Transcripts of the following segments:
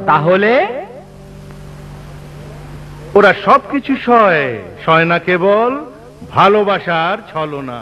তাহলে ওরা সবকিছু সয়, সয় না কেবল ভালোবাসার ছলনা।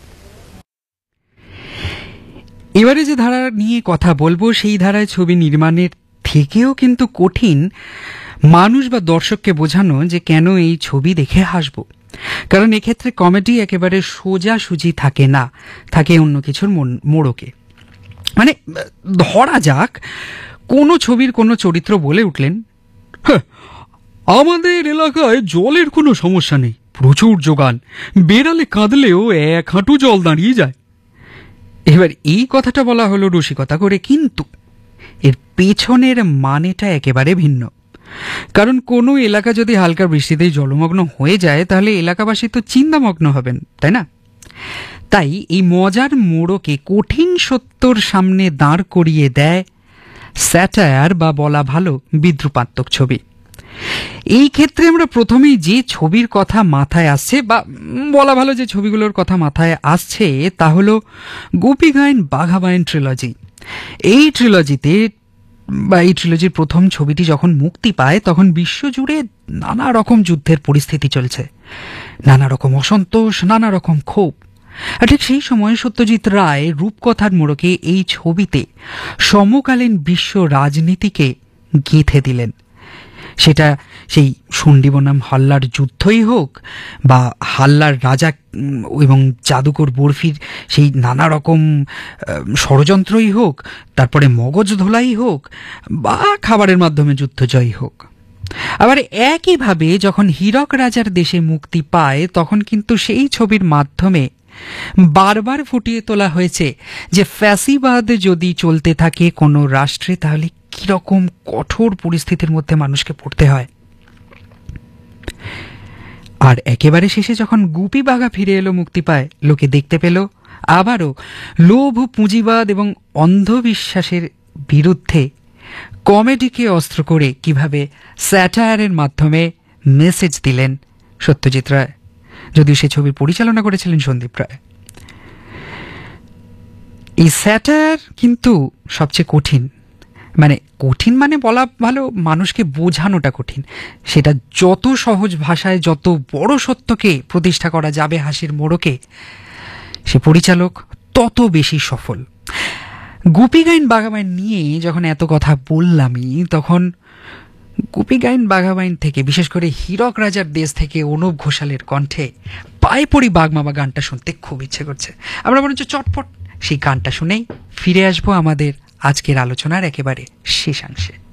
এবারে যে ধারা নিয়ে কথা বলবো সেই ধারায় ছবি নির্মাণের থেকেও কিন্তু কঠিন মানুষ বা দর্শককে বোঝানো যে কেন এই ছবি দেখে হাসবো। কারণ এক্ষেত্রে কমেডি একেবারে সোজাসুজি থাকে না, থাকে অন্য কিছুর মোড়কে। মানে ধরা যাক কোনো ছবির কোনো চরিত্র বলে উঠলেন, আমাদের এলাকায় জলের কোনো সমস্যা নেই, প্রচুর যোগান, বেড়ালে কাঁদলেও 1 হাঁটু জল দাঁড়িয়ে যায়। এবার এই কথাটা বলা হলো রসিকতা করে, কিন্তু এর পেছনের মানেটা একেবারে ভিন্ন। কারণ কোনো এলাকা যদি হালকা বৃষ্টিতেই জলমগ্ন হয়ে যায় তাহলে এলাকাবাসী তো চিন্তামগ্ন হবেন, তাই না? তাই এই মজার মোড়কে কঠিন সত্যর সামনে দাঁড় করিয়ে দেয় স্যাটায়ার বা বলা ভালো বিদ্রুপাত্মক ছবি। এই ক্ষেত্রে আমরা প্রথমেই যে ছবির কথা মাথায় আসছে বা বলা ভালো যে ছবিগুলোর কথা মাথায় আসছে তা হলো গোপী গাইন বাঘা বাইন ট্রিলজি। এই ট্রিলজির প্রথম ছবিটি যখন মুক্তি পায় তখন বিশ্বজুড়ে নানা রকম যুদ্ধের পরিস্থিতি চলছে, নানা রকম অসন্তোষ, নানা রকম ক্ষোভ। আর ঠিক সেই সময় সত্যজিৎ রায় রূপকথার মোড়কে এই ছবিতে সমকালীন বিশ্ব রাজনীতিকে গেঁথে দিলেন। সেটা সেই শুন্ডি বনাম হাল্লার যুদ্ধই হোক বা হাল্লার রাজা এবং জাদুকর বরফির সেই নানা রকম ষড়যন্ত্রই হোক, তারপরে মগজ ধোলাই হোক বা খাবারের মাধ্যমে যুদ্ধজয়ী হোক। আবার একইভাবে যখন হীরক রাজার দেশে মুক্তি পায় তখন কিন্তু সেই ছবির মাধ্যমে বারবার ফুটিয়ে তোলা হয়েছে যে ফ্যাসিবাদ যদি চলতে থাকে কোনো রাষ্ট্রে তাহলে কিরকম কঠোর পরিস্থিতির মধ্যে মানুষকে পড়তে হয়। আর একেবারে শেষে যখন গুপি বাঘা ফিরে এলো, মুক্তি পায়, লোকে দেখতে পেল আবারও লোভ, পুঁজিবাদ এবং অন্ধবিশ্বাসের বিরুদ্ধে কমেডিকে অস্ত্র করে কিভাবে স্যাটায়ারের মাধ্যমে মেসেজ দিলেন সত্যজিৎ রায়, যদিও সে ছবি পরিচালনা করেছিলেন সন্দীপ রায়। এই স্যাটায়ার কিন্তু সবচেয়ে কঠিন, মানে বলা ভালো মানুষকে বোঝানোটা কঠিন। সেটা যত সহজ ভাষায় যত বড় সত্যকে প্রতিষ্ঠা করা যাবে হাসির মোড়কে, সে পরিচালক তত বেশি সফল। গোপী গাইন বাঘাবাইন নিয়ে যখন এত কথা বললামই তখন গোপী গাইন বাঘাবাইন থেকে, বিশেষ করে হীরক রাজার দেশ থেকে অনুপ ঘোষালের কণ্ঠে পায়ে পড়ি বাঘমামা গানটা শুনতে খুব ইচ্ছে করছে। আমরা বরঞ্চ চটপট সেই গানটা শুনেই ফিরে আসবো আমাদের আজকের আলোচনার একেবারে শেষাংশে।